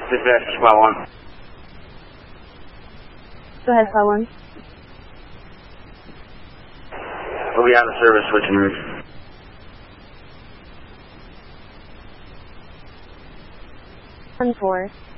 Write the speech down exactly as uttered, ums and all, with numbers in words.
Dispatch spot one. Go ahead, spot one. We'll be out of service, switching routes. one four.